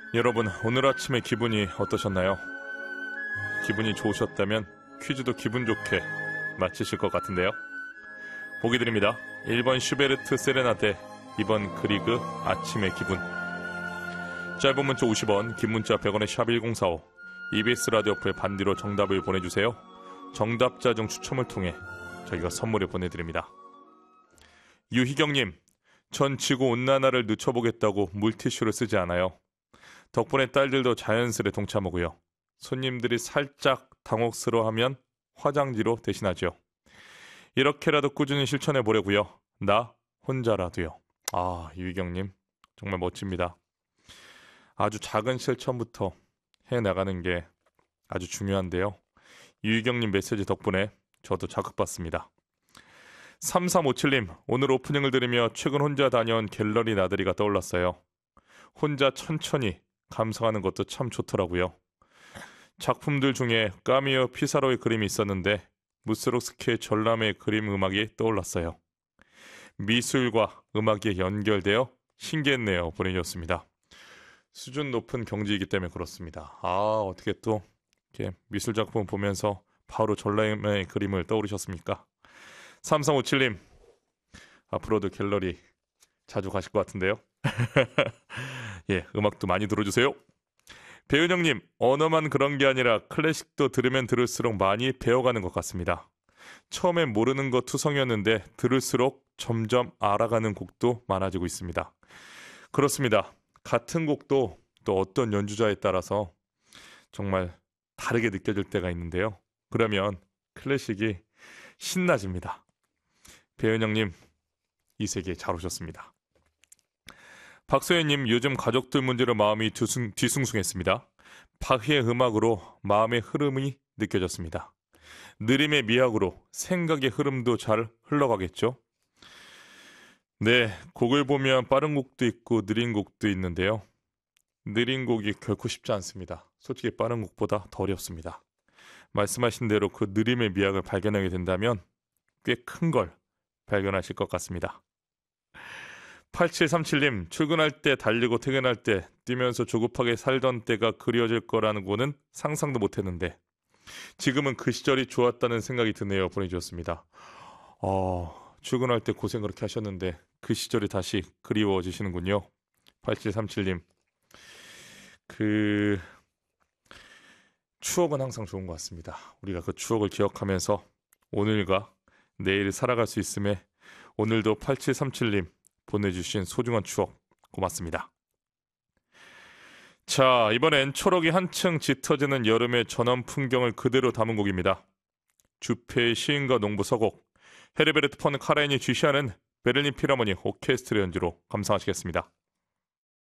여러분, 오늘 아침에 기분이 어떠셨나요? 기분이 좋으셨다면 퀴즈도 기분 좋게 마치실 것 같은데요. 보기 드립니다. 1번 슈베르트 세레나데, 2번 그리그 아침의 기분. 짧은 문자 50원, 긴 문자 100원의 샵1045, EBS 라디오 어플 반디로 정답을 보내주세요. 정답자 중 추첨을 통해 저희가 선물을 보내드립니다. 유희경님, 전 지구온난화를 늦춰보겠다고 물티슈를 쓰지 않아요. 덕분에 딸들도 자연스레 동참하고요. 손님들이 살짝 당혹스러워하면 화장지로 대신하죠. 이렇게라도 꾸준히 실천해 보려고요. 나 혼자라도요. 아, 유희경님 정말 멋집니다. 아주 작은 실천부터 해나가는 게 아주 중요한데요. 유희경님 메시지 덕분에 저도 자극받습니다. 3357님, 오늘 오프닝을 들으며 최근 혼자 다녀온 갤러리 나들이가 떠올랐어요. 혼자 천천히 감상하는 것도 참 좋더라고요. 작품들 중에 까미오 피사로의 그림이 있었는데 무스록스키의 전람회 그림 음악이 떠올랐어요. 미술과 음악이 연결되어 신기했네요. 보내주셨습니다. 수준 높은 경지이기 때문에 그렇습니다. 어떻게 또 이렇게 미술 작품 보면서 바로 전람회 그림을 떠오르셨습니까? 3357님, 앞으로도 갤러리 자주 가실 것 같은데요. 예, 음악도 많이 들어주세요. 배은영님, 언어만 그런 게 아니라 클래식도 들으면 들을수록 많이 배워가는 것 같습니다. 처음엔 모르는 거 투성이었는데 들을수록 점점 알아가는 곡도 많아지고 있습니다. 그렇습니다. 같은 곡도 또 어떤 연주자에 따라서 정말 다르게 느껴질 때가 있는데요. 그러면 클래식이 신나집니다. 배은영님, 이 세계에 잘 오셨습니다. 박소연님, 요즘 가족들 문제로 마음이 뒤숭숭했습니다. 바흐의 음악으로 마음의 흐름이 느껴졌습니다. 느림의 미학으로 생각의 흐름도 잘 흘러가겠죠? 네, 곡을 보면 빠른 곡도 있고 느린 곡도 있는데요. 느린 곡이 결코 쉽지 않습니다. 솔직히 빠른 곡보다 더 어렵습니다. 말씀하신 대로 그 느림의 미학을 발견하게 된다면 꽤 큰 걸 발견하실 것 같습니다. 8737님, 출근할 때 달리고 퇴근할 때 뛰면서 조급하게 살던 때가 그리워질 거라는 거는 상상도 못했는데 지금은 그 시절이 좋았다는 생각이 드네요. 보내주셨습니다. 출근할 때 고생 그렇게 하셨는데 그 시절이 다시 그리워지시는군요. 8737님, 그 추억은 항상 좋은 것 같습니다. 우리가 그 추억을 기억하면서 오늘과 내일을 살아갈 수 있음에 오늘도 8737님 보내주신 소중한 추억 고맙습니다. 자, 이번엔 초록이 한층 짙어지는 여름의 전원 풍경을 그대로 담은 곡입니다. 주페의 시인과 농부 서곡, 헤르베르트 폰 카라인이 주시하는 베를린 필하모니 오케스트라 연주로 감상하시겠습니다.